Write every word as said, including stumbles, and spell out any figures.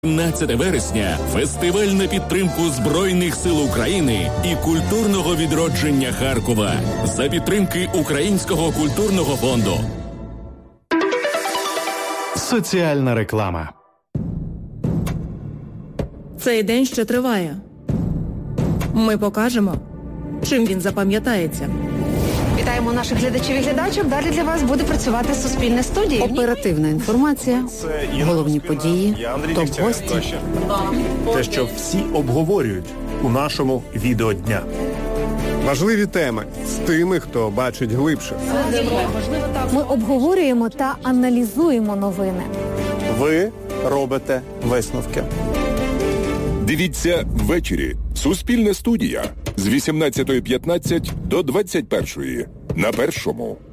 сімнадцяте вересня – фестиваль на підтримку Збройних сил України і культурного відродження Харкова за підтримки Українського культурного фонду. Соціальна реклама. Цей день ще триває. Ми покажемо, чим він запам'ятається. Вітаємо наших глядачів і глядачок. Далі для вас буде працювати Суспільне студія. Оперативна інформація, головні події, топ-гості. Те, що всі обговорюють у нашому відеодня. Важливі теми з тими, хто бачить глибше. Ми обговорюємо та аналізуємо новини. Ви робите висновки. Дивіться ввечері. Суспільна студія з вісімнадцятої п'ятнадцять до двадцять першої на Першому.